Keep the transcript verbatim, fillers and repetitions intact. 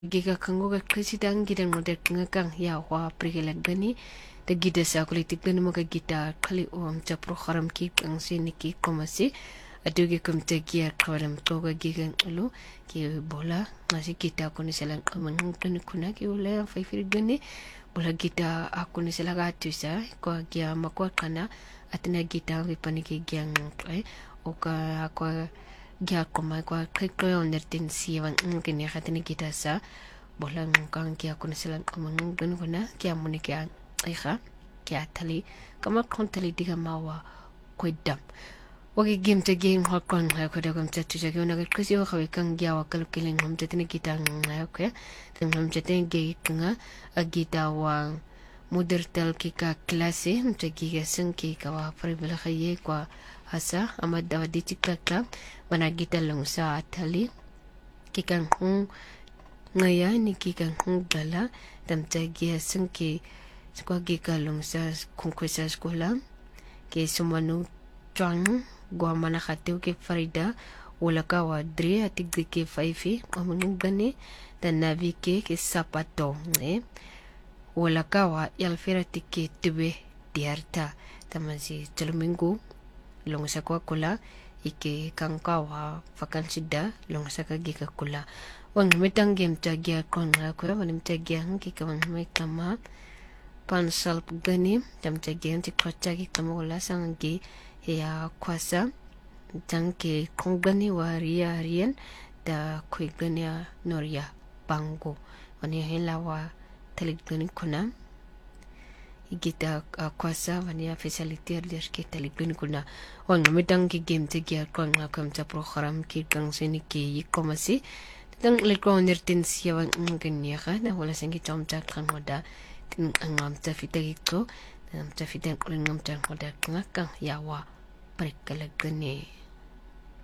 Giga kango ka presidang gidang model ngakang ya wa prigelag gani the gida sa politik gani mga gita kali om cha program ki ang siniki komasi adugi kum te gia kawalam toga gigan ulo ki bola masih kita aku ni selang manung tani kuna ki ule fai fir gani bola gita aku ni selaga tusa ko gia makwa kana atina gita vi paniki giang eh oka aku gia koma ko keklo nertin siwan ngini khatini kita sa bolang kang kia kuna silang manung gan kuna kia muni kia iha kia tali kama kontali diga mawa kwedam wagi game te game hakon ha ko dagam te tu jagi una kasi o khawi kang gia wa kal kiling hom te tini kita nga okay ten hom te ten ge nga agita wa mudertal kika klase mte giga sing ki ka wa pribla khaye kwa hasa amad dawa ditikla club banagita long sa atali kikang hung ngaya ni kikang hung dala tamta gia sing ki kwa giga long sa kungkwesa sekolah ke sumanu chang gua mana khatiu ke farida wala ka wa dri atik ke faifi amun gane dan navi ke ke sapato eh wala ka wa yalfira tike tube diarta tamasi tulumingu long sa kwa kula ike kangkawa fakal sida long sa kagi ka kula wang mitang game tagya kon nga ko wang mitagya ki ka wang may kama pansal gani tam tagya ti kwacha ki kama wala sang gi ya kwasa tang ke kongani waria rian da koi gani noria bango wani helawa talik gani kuna igita kwasa wani facility der ke talik gani kuna wang mitang ki game tagya kon nga kam ta program ki kang sini ki komasi tang lekon nertin siya wang ngani ka na wala sangi chom ta kan moda tin angam ta fitagiko nam ta fitan kuling ngam ta moda ngakang yawa perikalagan ni